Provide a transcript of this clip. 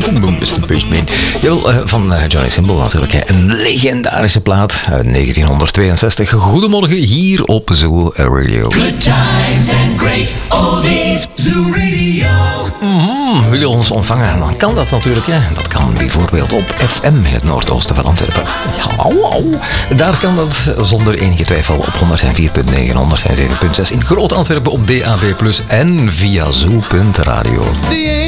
Mr. Bassman. Jawel, van Johnny Symbol natuurlijk. Hè. Een legendarische plaat uit 1962. Goedemorgen hier op Zoo Radio. Good times and great oldies, Zoo Radio. Wil je ons ontvangen? Dan kan dat natuurlijk. Hè. Dat kan bijvoorbeeld op FM in het noordoosten van Antwerpen. Ja, daar kan dat zonder enige twijfel op 104.9, 107.6 in Groot Antwerpen op DAB+, en via zoo.radio.